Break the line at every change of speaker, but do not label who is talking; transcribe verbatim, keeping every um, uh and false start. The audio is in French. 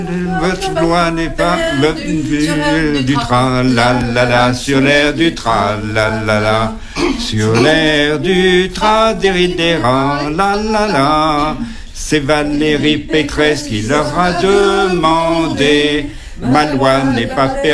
Votre loi n'est pas le, du tra la la la sur l'air du tra la la la sur l'air du tra déridéra la la la. C'est Valérie Pécresse qui leur a demandé. Ma loi n'est pas